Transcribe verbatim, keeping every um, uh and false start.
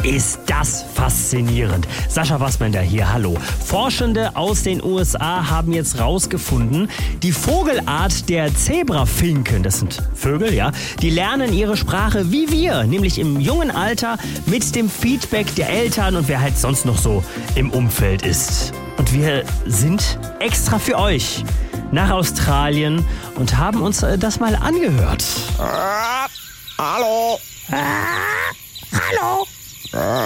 Ist das faszinierend. Sascha Wassmender hier, hallo. Forschende aus den U S A haben jetzt rausgefunden, die Vogelart der Zebrafinken, das sind Vögel, ja, die lernen ihre Sprache wie wir, nämlich im jungen Alter mit dem Feedback der Eltern und wer halt sonst noch so im Umfeld ist. Und wir sind extra für euch nach Australien und haben uns das mal angehört. Hallo. Hallo.